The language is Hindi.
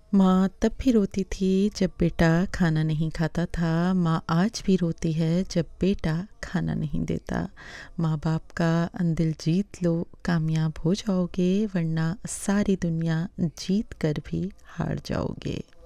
माँ तब भी रोती थी जब बेटा खाना नहीं खाता था। माँ आज भी रोती है जब बेटा खाना नहीं देता। माँ बाप का दिल जीत लो, कामयाब हो जाओगे, वरना सारी दुनिया जीत कर भी हार जाओगे।